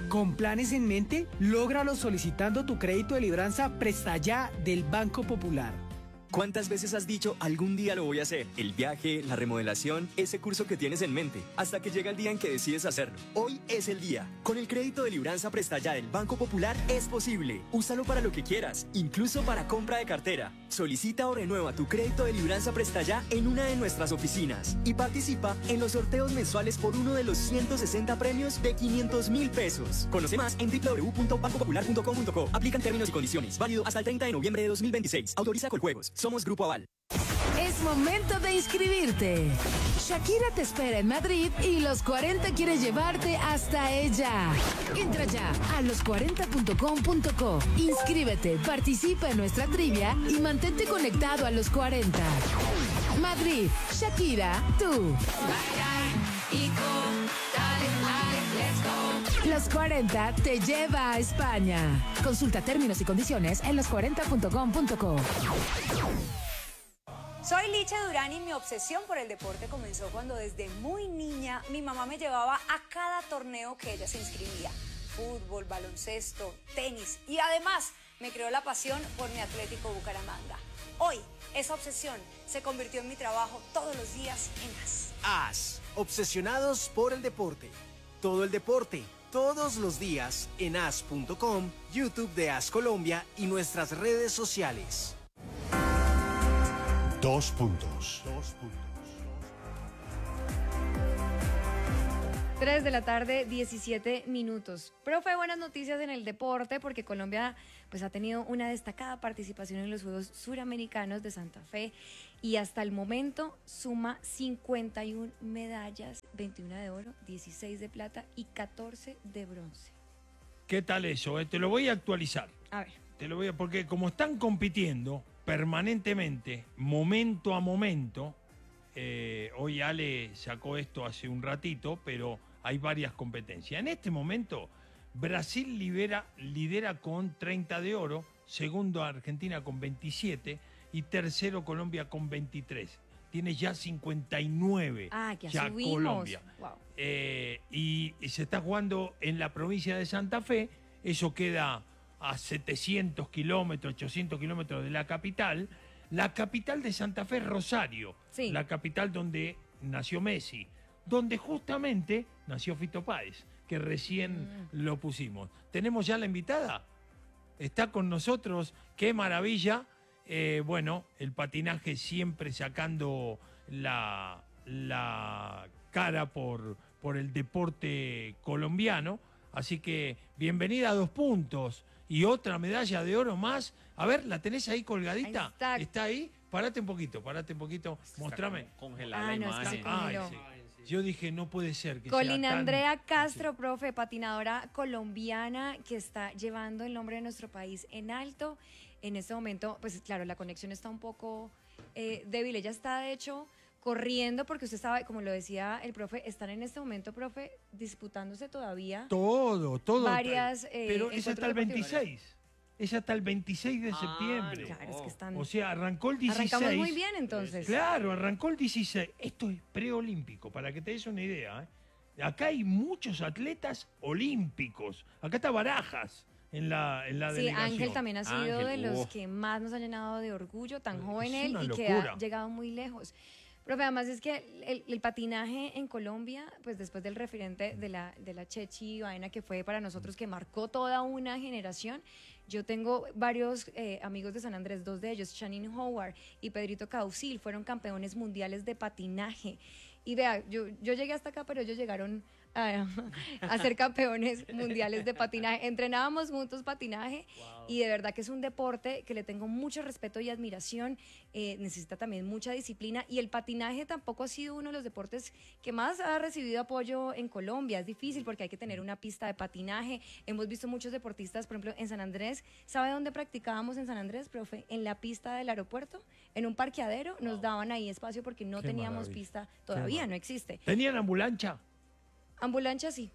Con planes en mente, lógralo solicitando tu crédito de libranza Presta Ya del Banco Popular. ¿Cuántas veces has dicho algún día lo voy a hacer? El viaje, la remodelación, ese curso que tienes en mente, hasta que llega el día en que decides hacerlo. Hoy es el día. Con el crédito de libranza Presta Ya del Banco Popular es posible. Úsalo para lo que quieras, incluso para compra de cartera. Solicita o renueva tu crédito de libranza Presta Ya en una de nuestras oficinas y participa en los sorteos mensuales por uno de los 160 premios de 500.000 pesos. Conoce más en www.bancopopular.com.co. Aplican términos y condiciones. Válido hasta el 30 de noviembre de 2026. Autoriza Coljuegos. Somos Grupo Aval. Es momento de inscribirte. Shakira te espera en Madrid y Los 40 quiere llevarte hasta ella. Entra ya a los40.com.co. Inscríbete, participa en nuestra trivia y mantente conectado a Los 40. Madrid, Shakira, tú. Los 40 te lleva a España. Consulta términos y condiciones en los40.com.co. Soy Licha Durán y mi obsesión por el deporte comenzó cuando desde muy niña mi mamá me llevaba a cada torneo que ella se inscribía. Fútbol, baloncesto, tenis y además me creó la pasión por mi Atlético Bucaramanga. Hoy esa obsesión se convirtió en mi trabajo todos los días en AS. AS, obsesionados por el deporte. Todo el deporte, todos los días en as.com, YouTube de AS Colombia y nuestras redes sociales. 2 puntos. 3 de la tarde, 17 minutos. Profe, buenas noticias en el deporte porque Colombia pues ha tenido una destacada participación en los Juegos Suramericanos de Santa Fe y hasta el momento suma 51 medallas, 21 de oro, 16 de plata y 14 de bronce. ¿Qué tal eso? Te lo voy a actualizar. A ver. Porque como están compitiendo permanentemente, momento a momento, hoy Ale sacó esto hace un ratito, pero hay varias competencias. En este momento, Brasil lidera con 30 de oro, segundo Argentina con 27 y tercero Colombia con 23. Tiene ya 59 que ya subimos. Colombia. Wow. Y se está jugando en la provincia de Santa Fe, eso queda a 700 kilómetros, 800 kilómetros de la capital. La capital de Santa Fe es Rosario, sí. La capital donde nació Messi, donde justamente nació Fito Páez, que recién lo pusimos. ¿Tenemos ya la invitada? Está con nosotros, qué maravilla. Bueno, el patinaje siempre sacando la cara por el deporte colombiano. Así que bienvenida a 2 puntos. Y otra medalla de oro más. A ver, ¿la tenés ahí colgadita? Ahí está ahí. Parate un poquito. Mostrame. Congelada la imagen. Sí. Yo dije, no puede ser que Colin sea tan... Andrea Castro, profe, patinadora colombiana que está llevando el nombre de nuestro país en alto. En este momento, pues claro, la conexión está un poco débil. Ella está, de hecho, corriendo porque usted sabe, como lo decía el profe, están en este momento, profe, disputándose todavía todo varias pero es hasta el 26. Es hasta el 26 de septiembre. Claro, es que están... O sea, arrancó el 16. Arrancamos muy bien, entonces. Claro, arrancó el 16. Esto es preolímpico, para que te des una idea. Acá hay muchos atletas olímpicos. Acá está Barajas en la delegación. Sí, Ángel también ha sido de los que más nos ha llenado de orgullo, tan joven él y que ha llegado muy lejos. Profe, además es que el patinaje en Colombia, pues después del referente de la Chechi Baena, que fue para nosotros, que marcó toda una generación, yo tengo varios amigos de San Andrés, 2 de ellos, Shannon Howard y Pedrito Causil, fueron campeones mundiales de patinaje. Y vea, yo llegué hasta acá, pero ellos llegaron a ser campeones mundiales de patinaje. Entrenábamos juntos patinaje y de verdad que es un deporte que le tengo mucho respeto y admiración. Necesita también mucha disciplina y el patinaje tampoco ha sido uno de los deportes que más ha recibido apoyo en Colombia. Es difícil porque hay que tener una pista de patinaje. Hemos visto muchos deportistas, por ejemplo, en San Andrés. ¿Sabe dónde practicábamos en San Andrés, profe? En la pista del aeropuerto, en un parqueadero. Nos daban ahí espacio porque no teníamos pista todavía. No existe. ¿Tenían ambulancia? Ambulancia sí.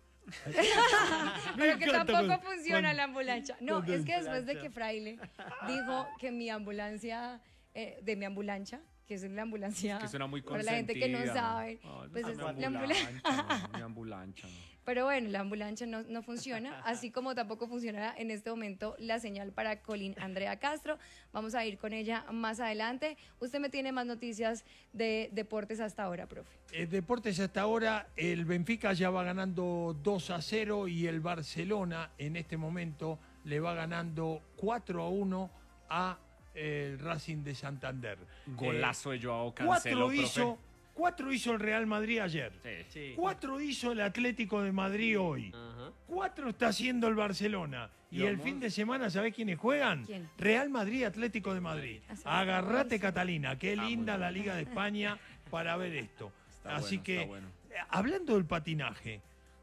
Pero que tampoco funciona la ambulancia. No, es que después de que Fraile dijo que mi ambulancia, de mi ambulancia, que es la ambulancia, es que suena muy para la gente que no sabe, pues es la ambulancia. Mi ambulancia. Pero bueno, la ambulancia no funciona, así como tampoco funcionará en este momento la señal para Colin Andrea Castro. Vamos a ir con ella más adelante. Usted me tiene más noticias de deportes hasta ahora, profe. Deportes hasta ahora, el Benfica ya va ganando 2-0 y el Barcelona en este momento le va ganando 4-1 a el Racing de Santander. Golazo de Joao Cancelo, profe. 4 hizo el Real Madrid ayer. Sí. 4 hizo el Atlético de Madrid hoy. 4 está haciendo el Barcelona. Y el fin de semana, ¿sabés quiénes juegan? ¿Quién? Real Madrid, Atlético de Madrid. Agarrate, Catalina. Qué linda la Liga de España para ver esto. Así que, hablando del patinaje,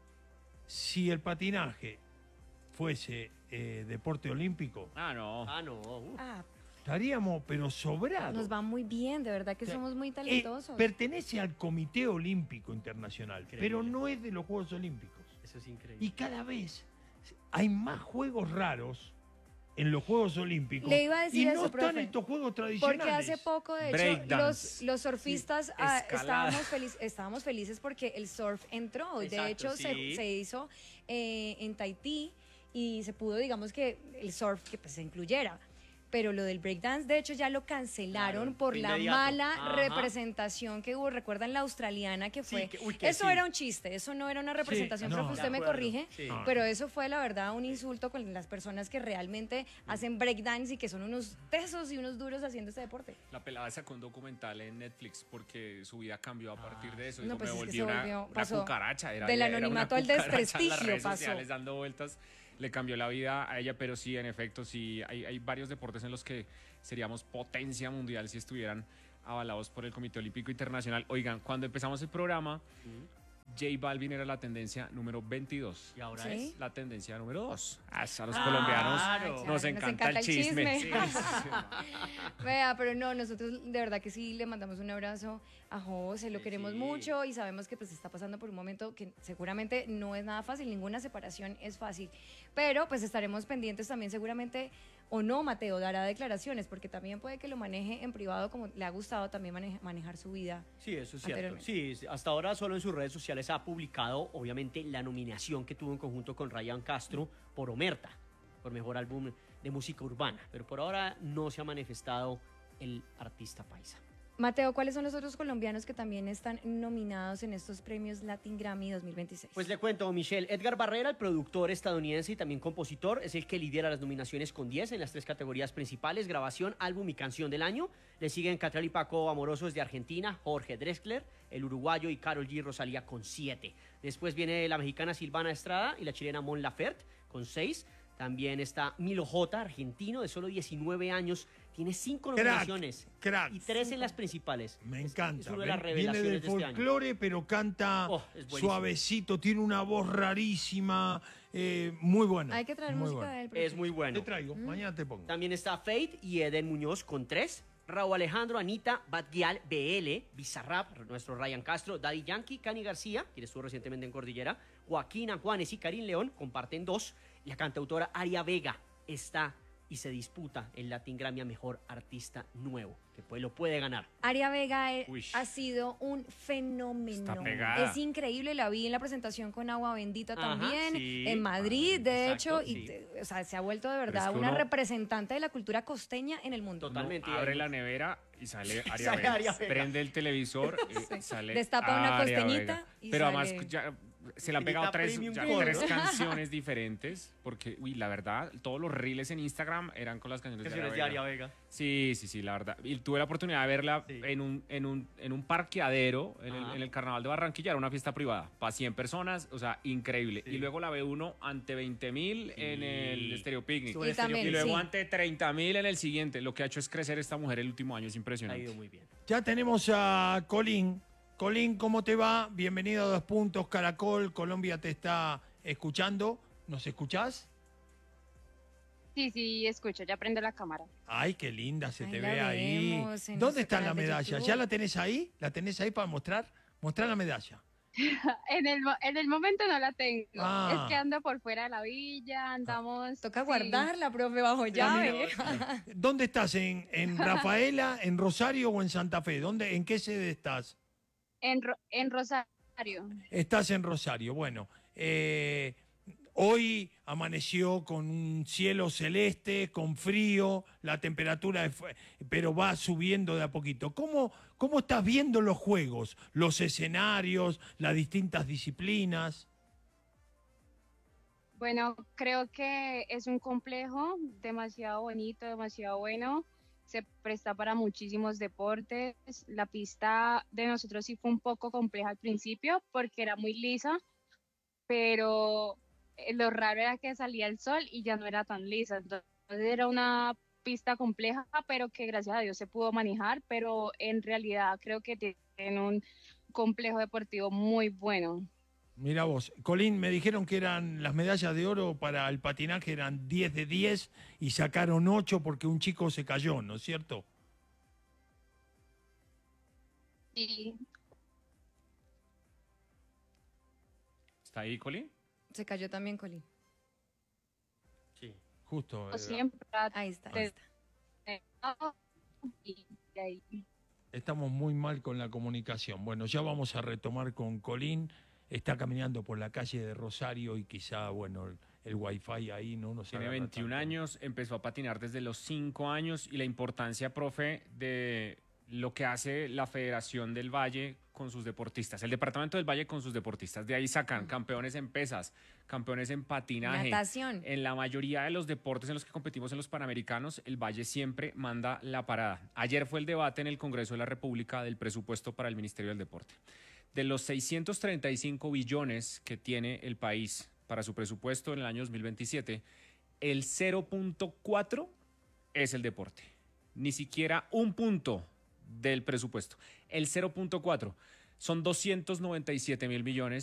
si el patinaje fuese deporte olímpico... no. Estaríamos, pero sobrados. Nos va muy bien, de verdad que somos muy talentosos. Pertenece al Comité Olímpico Internacional, pero no es de los Juegos Olímpicos. Eso es increíble. Y cada vez hay más juegos raros en los Juegos Olímpicos. Le iba a decir y eso, no están profe, estos juegos tradicionales. Porque hace poco, de hecho, los surfistas estábamos felices porque el surf entró. Exacto, de hecho, se hizo en Tahití y se pudo, digamos que el surf que pues, se incluyera. Pero lo del breakdance, de hecho, ya lo cancelaron por la mala representación que hubo. ¿Recuerdan la australiana que fue? Eso era un chiste, eso no era una representación, profe, usted me corrige. Sí. Pero eso fue, la verdad, un insulto con las personas que realmente hacen breakdance y que son unos tesos y unos duros haciendo este deporte. La pelada sacó un documental en Netflix porque su vida cambió a partir de eso. No, pues me volví una cucaracha. Del anonimato al desprestigio en las redes pasó. Sociales dando vueltas. Le cambió la vida a ella, pero sí, en efecto, sí, hay varios deportes en los que seríamos potencia mundial si estuvieran avalados por el Comité Olímpico Internacional. Oigan, cuando empezamos el programa, J Balvin era la tendencia número 22. ¿Y ahora es la tendencia número 2. A los colombianos nos encanta el chisme. Sí. Vea, pero no, nosotros de verdad que sí le mandamos un abrazo a José, lo queremos mucho y sabemos que pues está pasando por un momento que seguramente no es nada fácil, ninguna separación es fácil, pero pues estaremos pendientes también seguramente, o no, Mateo dará declaraciones, porque también puede que lo maneje en privado como le ha gustado también manejar su vida. Sí, eso es cierto. Sí, hasta ahora solo en sus redes sociales ha publicado, obviamente, la nominación que tuvo en conjunto con Ryan Castro por Omerta, por mejor álbum de música urbana, pero por ahora no se ha manifestado el artista paisa. Mateo, ¿cuáles son los otros colombianos que también están nominados en estos premios Latin Grammy 2026? Pues le cuento, Michelle. Edgar Barrera, el productor estadounidense y también compositor, es el que lidera las nominaciones con 10 en las 3 categorías principales: grabación, álbum y canción del año. Le siguen Catriel y Paco Amorosos de Argentina, Jorge Drexler, el uruguayo, y Karol G. Rosalía con 7. Después viene la mexicana Silvana Estrada y la chilena Mon Laferte con 6. También está Milo J, argentino de solo 19 años. Tiene 5 nominaciones y 3 en las principales. Me encanta. Es una de las revelaciones Viene del folclore, pero canta suavecito, tiene una voz rarísima, muy buena. Hay que traer música de él. Es muy bueno. Te traigo, mañana te pongo. También está Fate y Eden Muñoz con 3. Raúl Alejandro, Anita, Bad Gyal, BL, Bizarrap, nuestro Ryan Castro, Daddy Yankee, Cani García, quien estuvo recientemente en Cordillera, Joaquín Juanes y Karim León comparten 2. La cantautora Aria Vega está y se disputa el Latin Grammy a Mejor Artista Nuevo, que pues lo puede ganar. Aria Vega ha sido un fenómeno. Es increíble, la vi en la presentación con Agua Bendita también, en Madrid, de hecho, y o sea, se ha vuelto de verdad una representante de la cultura costeña en el mundo. Totalmente. Abre la nevera y sale Aria Vega. Prende el televisor y sale destapa una costeñita y pero sale. además ya se le han pegado 3 canciones diferentes, porque, la verdad, todos los reels en Instagram eran con las canciones de Aria Vega. Sí, la verdad. Y tuve la oportunidad de verla en un parqueadero, en el Carnaval de Barranquilla, era una fiesta privada, para 100 personas, o sea, increíble. Y luego la ve uno ante 20.000 en el Stereo Picnic. Y luego ante 30.000 en el siguiente. Lo que ha hecho es crecer esta mujer el último año, es impresionante. Ha ido muy bien. Ya tenemos a Colin. Colin, ¿cómo te va? Bienvenido a 2 Puntos Caracol. Colombia te está escuchando. ¿Nos escuchás? Sí, escucho. Ya prendo la cámara. Ay, qué linda se te ve ahí. ¿Dónde está la medalla? ¿Ya la tenés ahí? ¿La tenés ahí para mostrar? Mostrar la medalla. En el momento no la tengo. Es que ando por fuera de la villa, andamos... Toca guardarla, profe, bajo llave. ¿Dónde estás? ¿En Rafaela, en Rosario o en Santa Fe? ¿En qué sede estás? En Rosario. Estás en Rosario. Bueno, Hoy amaneció con un cielo celeste, con frío, la temperatura, pero va subiendo de a poquito. ¿Cómo estás viendo los juegos, los escenarios, las distintas disciplinas? Bueno, creo que es un complejo demasiado bonito, demasiado bueno. Se presta para muchísimos deportes. La pista de nosotros sí fue un poco compleja al principio porque era muy lisa, pero lo raro era que salía el sol y ya no era tan lisa. Entonces era una pista compleja, pero que gracias a Dios se pudo manejar, pero en realidad creo que tienen un complejo deportivo muy bueno. Mira vos, Colín, me dijeron que eran las medallas de oro para el patinaje, eran 10 de 10 y sacaron 8 porque un chico se cayó, ¿no es cierto? Sí. ¿Está ahí, Colín? Se cayó también Colín. Sí. Justo. Siempre. Ahí está. Estamos muy mal con la comunicación. Bueno, ya vamos a retomar con Colín. Está caminando por la calle de Rosario y quizá, bueno, el wifi ahí no nos Tiene 21 tanto. años, empezó a patinar desde los 5 años y la importancia, profe, de lo que hace la Federación del Valle con sus deportistas, el Departamento del Valle con sus deportistas. De ahí sacan campeones en pesas, campeones en patinaje. Natación. En la mayoría de los deportes en los que competimos en los Panamericanos, el Valle siempre manda la parada. Ayer fue el debate en el Congreso de la República del presupuesto para el Ministerio del Deporte. De los 635 billones que tiene el país para su presupuesto en el año 2027, el 0.4 es el deporte. Ni siquiera un punto del presupuesto. El 0.4 son 297.000 millones